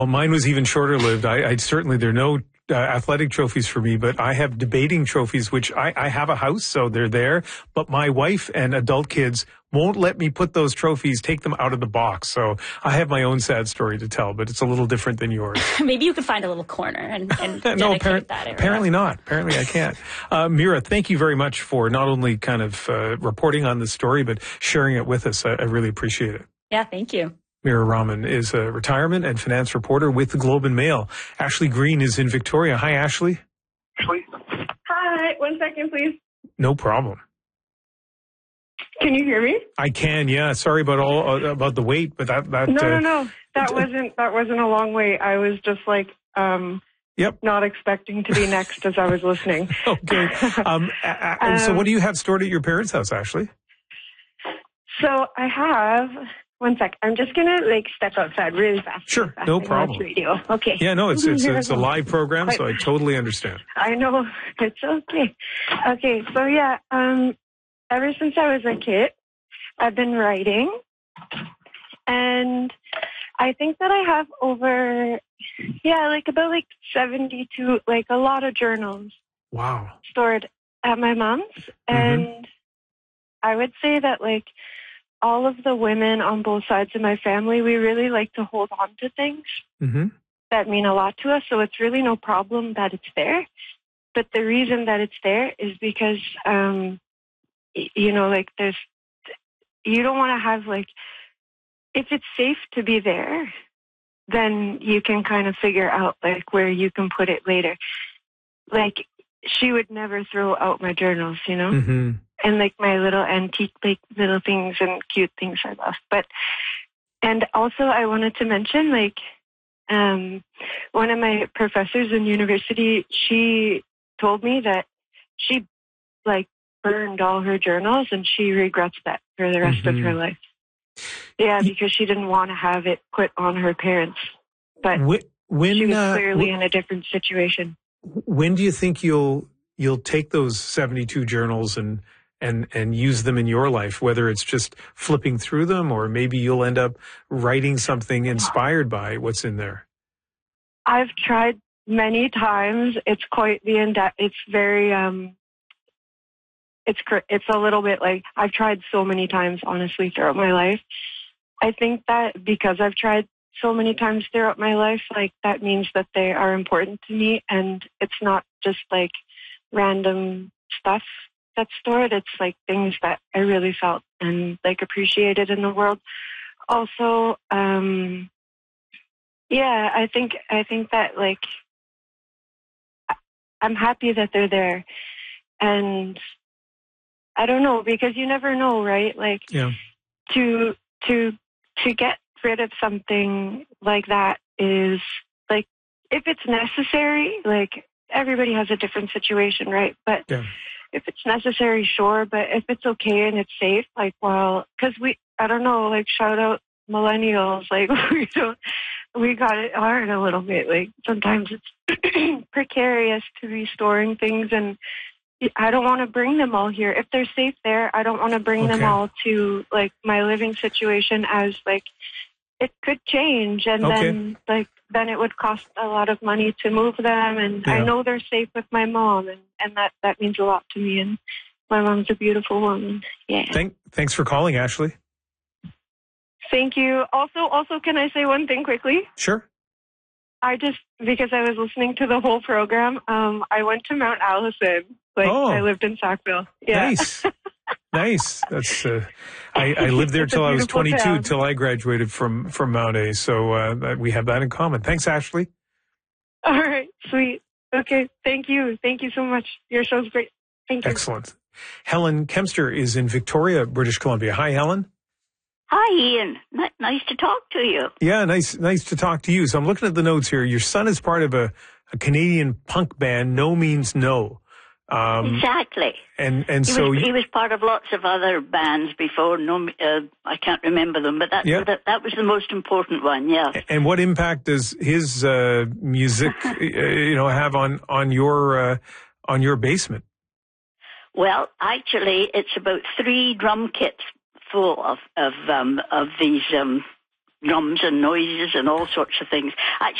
Well, mine was even shorter lived. I certainly, there are no athletic trophies for me, but I have debating trophies, which I have a house, so they're there. But my wife and adult kids won't let me put those trophies, take them out of the box. So I have my own sad story to tell, but it's a little different than yours. Maybe you could find a little corner and no, dedicate that area. Apparently not. Apparently I can't. Mira, thank you very much for not only kind of reporting on this story, but sharing it with us. I really appreciate it. Yeah, thank you. Mira Rahman is a retirement and finance reporter with the Globe and Mail. Ashley Green is in Victoria. Hi, Ashley. Hi, 1 second, please. No problem. Can you hear me? I can, yeah. Sorry about the wait, but that No. That wasn't a long wait. I was just like not expecting to be next as I was listening. Okay. So what do you have stored at your parents' house, Ashley? So I have 1 sec. I'm just gonna step outside really fast. Sure, no problem. Radio. Okay. Yeah, no, it's a live program, so I totally understand. I know, it's okay. Okay, so yeah, ever since I was a kid, I've been writing, and I think that I have over, about 72, a lot of journals. Wow. Stored at my mom's, and I would say that all of the women on both sides of my family, we really like to hold on to things that mean a lot to us. So it's really no problem that it's there. But the reason that it's there is because, you don't want to have if it's safe to be there, then you can kind of figure out where you can put it later. She would never throw out my journals, and my little antique, little things and cute things I love. And also I wanted to mention, one of my professors in university, she told me that she burned all her journals and she regrets that for the rest of her life. Yeah, because she didn't want to have it put on her parents. But she was clearly in a different situation. When do you think you'll take those 72 journals and use them in your life, whether it's just flipping through them or maybe you'll end up writing something inspired by what's in there? I've tried many times. It's quite it's very, it's a little bit I've tried so many times, honestly, throughout my life. I think that because I've tried so many times throughout my life, that means that they are important to me, and it's not just random stuff that's stored. It's things that I really felt and appreciated in the world. Also, I think that I'm happy that they're there, and I don't know, because you never know, right? To get rid of something like that is if it's necessary, everybody has a different situation, right? But if it's necessary, sure. But if it's okay and it's safe, because I don't know, shout out millennials, we got it hard a little bit. Sometimes it's precarious to be storing things, and I don't want to bring them all here. If they're safe there, I don't want to bring them all to my living situation, as it could change, and then it would cost a lot of money to move them, and I know they're safe with my mom, and that means a lot to me, and my mom's a beautiful woman. Yeah. Thanks for calling, Ashley. Thank you. Also, can I say one thing quickly? Sure. Because I was listening to the whole program, I went to Mount Allison. I lived in Sackville. Yeah. Nice. Nice. That's I lived there till I was 22, till I graduated from Mount A. So we have that in common. Thanks, Ashley. All right. Sweet. Okay. Thank you. Thank you so much. Your show's great. Thank you. Excellent. Helen Kempster is in Victoria, British Columbia. Hi, Helen. Hi, Ian. Nice to talk to you. Yeah, nice to talk to you. So I'm looking at the notes here. Your son is part of a Canadian punk band, No Means No. Exactly. And he was part of lots of other bands before. I can't remember them, but that was the most important one. Yeah. And what impact does his music, have on your basement? Well, actually, it's about 3 drum kits full of these drums and noises and all sorts of things. Actually,